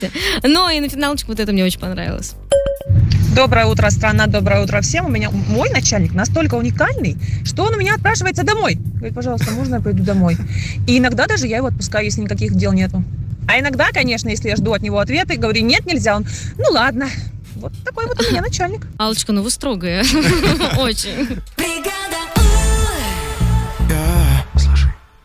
Но и на финалочку вот это мне очень понравилось. Доброе утро, страна, доброе утро всем. У меня мой начальник настолько уникальный, что он у меня отпрашивается домой. Говорит, пожалуйста, можно я пойду домой? И иногда даже я его отпускаю, если никаких дел нету. А иногда, конечно, если я жду от него ответа и говорю, нет, нельзя, он, ну ладно. Вот такой вот у меня начальник. Аллочка, ну вы строгая. Очень.